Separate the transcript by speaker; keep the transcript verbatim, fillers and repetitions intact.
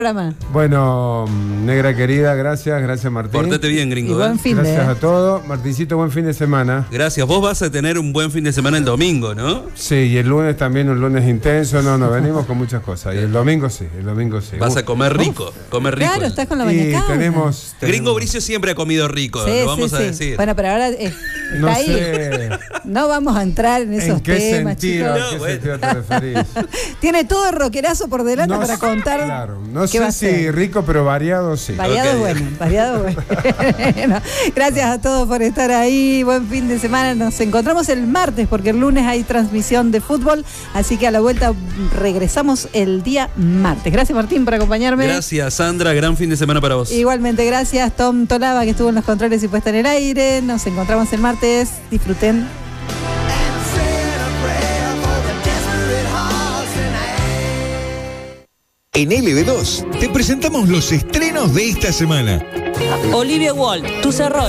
Speaker 1: Bueno, negra querida, gracias, gracias Martín.
Speaker 2: Pórtate bien, gringo.
Speaker 3: Y buen fin de,
Speaker 1: gracias
Speaker 3: ¿eh?
Speaker 1: a todos. Martincito, buen fin de semana.
Speaker 2: Gracias. Vos vas a tener un buen fin de semana el domingo, ¿no?
Speaker 1: Sí, y el lunes también un lunes intenso. No, nos venimos con muchas cosas. Y el domingo sí, el domingo sí.
Speaker 2: Vas a comer rico,
Speaker 3: Uf,
Speaker 2: comer rico.
Speaker 3: Claro, estás con la
Speaker 1: Y
Speaker 3: bañacada.
Speaker 1: tenemos, tenemos...
Speaker 2: Gringo Bricio siempre ha comido rico,
Speaker 3: Sí,
Speaker 2: lo vamos
Speaker 3: sí,
Speaker 2: a
Speaker 3: sí.
Speaker 2: decir.
Speaker 3: Bueno, pero ahora eh, está
Speaker 1: No
Speaker 3: ahí.
Speaker 1: sé
Speaker 3: No vamos a entrar en esos
Speaker 1: en qué
Speaker 3: temas,
Speaker 1: sentido,
Speaker 3: chicos.
Speaker 1: ¿a qué
Speaker 2: No,
Speaker 1: sentido te referís?
Speaker 3: Tiene todo el rockerazo por delante
Speaker 1: No
Speaker 3: para
Speaker 1: sé,
Speaker 3: contar.
Speaker 1: Claro, no
Speaker 3: qué va a
Speaker 1: sé si
Speaker 3: ser.
Speaker 1: rico, pero variado sí.
Speaker 3: Variado
Speaker 2: Ok.
Speaker 3: bueno, variado bueno. Gracias a todos por estar ahí. Buen fin de semana. Nos encontramos el martes porque el lunes hay transmisión de fútbol. Así que a la vuelta regresamos el día martes. Gracias, Martín, por acompañarme.
Speaker 2: Gracias, Sandra. Gran fin de semana para vos.
Speaker 3: Igualmente, gracias, Tom Tolaba, que estuvo en los controles y puesta en el aire. Nos encontramos el martes. Disfruten.
Speaker 4: En L B dos te presentamos los estrenos de esta semana.
Speaker 5: Olivia Wall, tus errores.